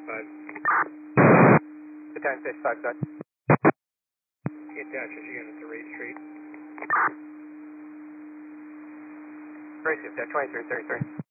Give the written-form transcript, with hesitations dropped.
The 1065 side. Get Dash unit to Reed Street. Gracie, 2333.